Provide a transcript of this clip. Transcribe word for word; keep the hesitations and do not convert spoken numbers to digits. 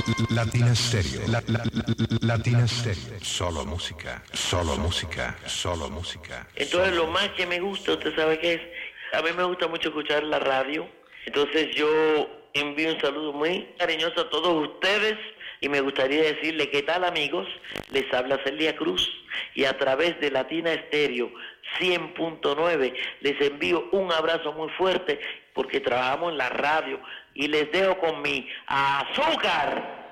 Latina Stereo. La, la, la, Latina Stereo. Solo música, solo música, solo música. Entonces lo más que me gusta, ¿usted sabe qué es? A mí me gusta mucho escuchar la radio. Entonces yo envío un saludo muy cariñoso a todos ustedes y me gustaría decirle qué tal, amigos. Les habla Celia Cruz y a través de Latina Stereo cien punto nueve les envío un abrazo muy fuerte porque trabajamos en la radio y les dejo con mi azúcar.